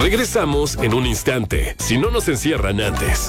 Regresamos en un instante, si no nos encierran antes.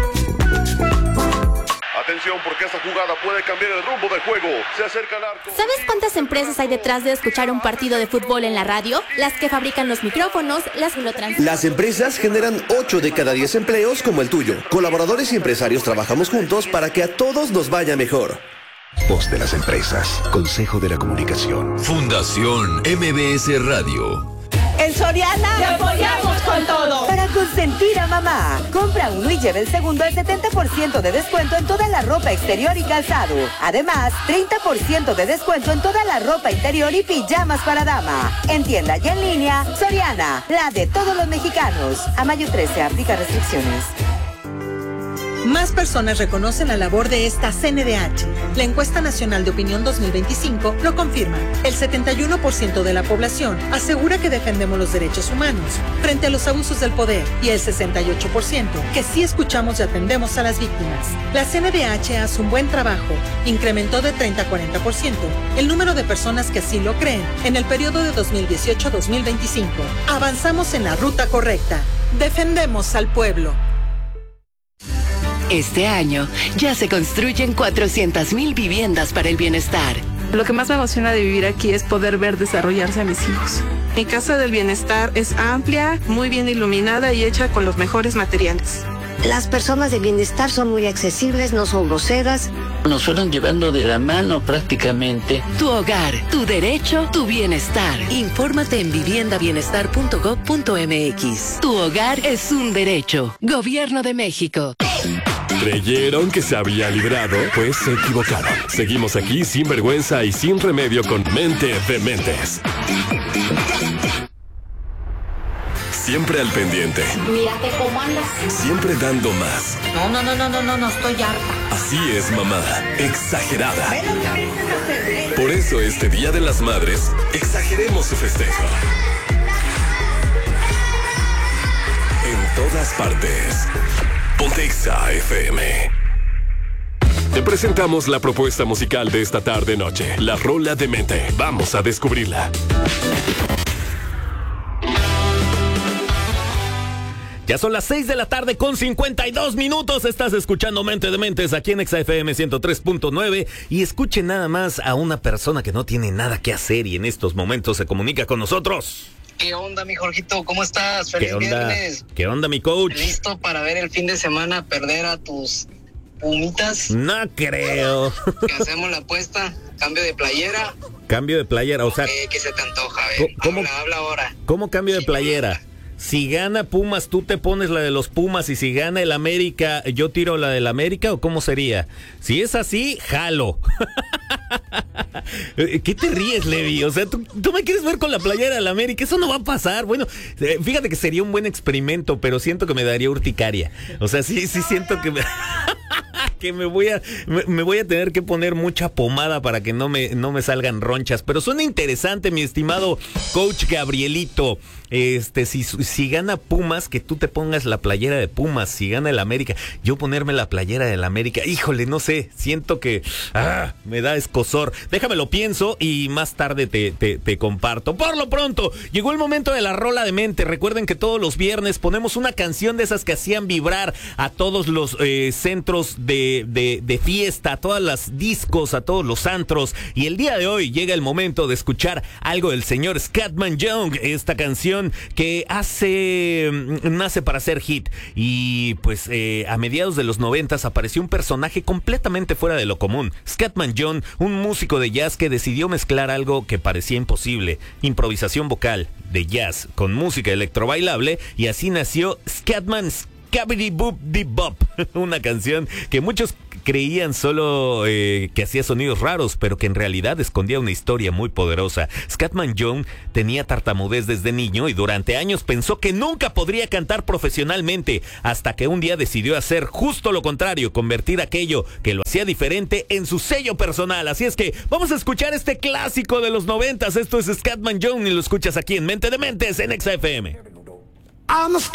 Atención, porque esta jugada puede cambiar el rumbo del juego. Se acerca al arco. ¿Sabes cuántas empresas hay detrás de escuchar un partido de fútbol en la radio? Las que fabrican los micrófonos, las que lo transmiten. Las empresas generan 8 de cada 10 empleos como el tuyo. Colaboradores y empresarios trabajamos juntos para que a todos nos vaya mejor. Voz de las empresas. Consejo de la Comunicación. Fundación MBS Radio. En Soriana te apoyamos con todo. Para consentir a mamá. Compra uno y lleve el segundo al 70% de descuento en toda la ropa exterior y calzado. Además, 30% de descuento en toda la ropa interior y pijamas para dama. En tienda y en línea, Soriana, la de todos los mexicanos. A mayo 13, aplica restricciones. Más personas reconocen la labor de esta CNDH. La Encuesta Nacional de Opinión 2025 lo confirma. El 71% de la población asegura que defendemos los derechos humanos frente a los abusos del poder y el 68% que sí escuchamos y atendemos a las víctimas. La CNDH hace un buen trabajo. Incrementó de 30 a 40% el número de personas que así lo creen en el periodo de 2018 a 2025. Avanzamos en la ruta correcta. Defendemos al pueblo. Este año ya se construyen 400,000 viviendas para el bienestar. Lo que más me emociona de vivir aquí es poder ver desarrollarse a mis hijos. Mi casa del bienestar es amplia, muy bien iluminada y hecha con los mejores materiales. Las personas de bienestar son muy accesibles, no son groseras. Nos fueron llevando de la mano prácticamente. Tu hogar, tu derecho, tu bienestar. Infórmate en viviendabienestar.gov.mx. Tu hogar es un derecho. Gobierno de México. ¿Creyeron que se había librado? Pues se equivocaron. Seguimos aquí sin vergüenza y sin remedio con Mente de Mentes. Siempre al pendiente. Mírate cómo andas. Siempre dando más. No, estoy harta. Así es, mamá. Exagerada. Por eso este Día de las Madres, exageremos su festejo. En todas partes. Pontexa FM. Te presentamos la propuesta musical de esta tarde-noche. La rola de mente. Vamos a descubrirla. Ya son las 6 de la tarde con 52 minutos. Estás escuchando Mente de Mentes aquí en XFM 103.9. Y escuche nada más a una persona que no tiene nada que hacer y en estos momentos se comunica con nosotros. ¿Qué onda, mi Jorgito? ¿Cómo estás? Feliz viernes. ¿Qué onda, mi coach? ¿Listo para ver el fin de semana perder a tus Pumitas? No creo. ¿Que hacemos la apuesta? ¿Cambio de playera? Cambio de playera, o sea... ¿Qué se te antoja? A ver, habla ahora. ¿Cómo cambio de playera? Si gana Pumas, tú te pones la de los Pumas, y si gana el América, yo tiro la del América, ¿o cómo sería? Si es así, jalo. ¿Qué te ríes, Levi? O sea, ¿tú me quieres ver con la playera del América? Eso no va a pasar. Bueno, fíjate que sería un buen experimento, pero siento que me daría urticaria. O sea, sí siento que me voy a tener que poner mucha pomada para que no me salgan ronchas. Pero suena interesante, mi estimado coach Gabrielito. Si gana Pumas, que tú te pongas la playera de Pumas. Si gana el América, yo ponerme la playera del América. Híjole, no sé, siento que me da escozor. Déjame lo pienso y más tarde te comparto. Por lo pronto, llegó el momento de la rola de mente. Recuerden que todos los viernes ponemos una canción de esas que hacían vibrar a todos los centros de fiesta, a todas las discos, a todos los antros. Y el día de hoy llega el momento de escuchar algo del señor Scatman Young. Esta canción que nace para ser hit. Y pues a mediados de los 90s apareció un personaje completamente fuera de lo común. Scatman Young, un músico de jazz que decidió mezclar algo que parecía imposible: improvisación vocal de jazz con música electrobailable, y así nació Scatman's Skabbidi Boop Di Bop, una canción que muchos creían solo que hacía sonidos raros, pero que en realidad escondía una historia muy poderosa. Scatman Young tenía tartamudez desde niño y durante años pensó que nunca podría cantar profesionalmente, hasta que un día decidió hacer justo lo contrario, convertir aquello que lo hacía diferente en su sello personal. Así es que vamos a escuchar este clásico de los 90s. Esto es Scatman Young y lo escuchas aquí en Mente de Mentes en XFM.